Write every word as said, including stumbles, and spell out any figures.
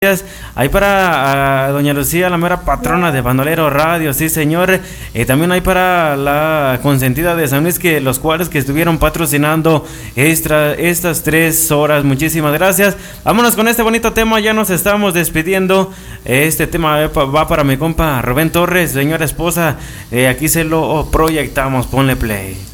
Ahí para ah, doña Lucía, la mera patrona de Bandolero Radio, sí señor. Eh, también hay para la consentida de San Luis, que los cuales que estuvieron patrocinando extra, estas tres horas. Muchísimas gracias. Vámonos con este bonito tema, ya nos estamos despidiendo. Este tema va para mi compa Rubén Torres, señora esposa. Eh, aquí se lo proyectamos, ponle play.